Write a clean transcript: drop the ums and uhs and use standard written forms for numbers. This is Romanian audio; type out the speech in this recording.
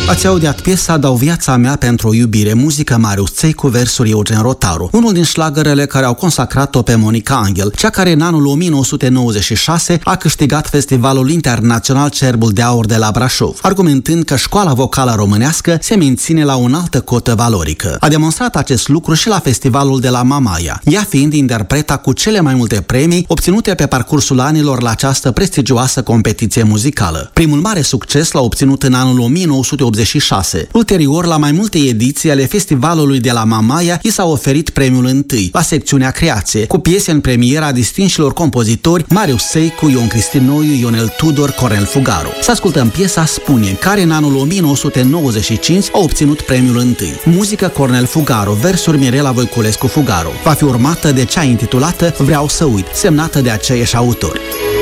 Ați audiat piesa Dau viața mea pentru o iubire, muzică Marius Ței cu versuri Eugen Rotaru, unul din șlagărele care au consacrat-o pe Monica Angel, cea care în anul 1996 a câștigat Festivalul Internațional Cerbul de Aur de la Brașov, argumentând că școala vocală românească se menține la o înaltă cotă valorică. A demonstrat acest lucru și la festivalul de la Mamaia, ea fiind interpreta cu cele mai multe premii obținute pe parcursul anilor la această prestigioasă competiție muzicală. Primul mare succes l-a obținut în anul 1986. Ulterior, la mai multe ediții ale festivalului de la Mamaia, i s-a oferit premiul întâi, la secțiunea Creație, cu piese în premiera distinșilor compozitori Marius Țeicu, Ion Cristinoiu, Ionel Tudor, Cornel Fugaru. Să ascultăm piesa Spune, care în anul 1995 a obținut premiul întâi. Muzică Cornel Fugaru, versuri Mirela Voiculescu Fugaru. Va fi urmată de cea intitulată Vreau să uit, semnată de aceiași autori.